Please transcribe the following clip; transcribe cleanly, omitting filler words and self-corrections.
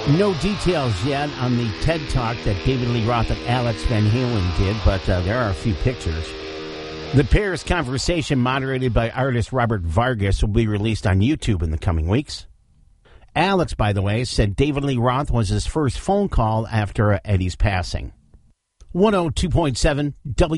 No details yet on the TED Talk that David Lee Roth and Alex Van Halen did, but there are a few pictures. The pair's conversation, moderated by artist Robert Vargas, will be released on YouTube in the coming weeks. Alex, by the way, said David Lee Roth was his first phone call after Eddie's passing. 102.7 W.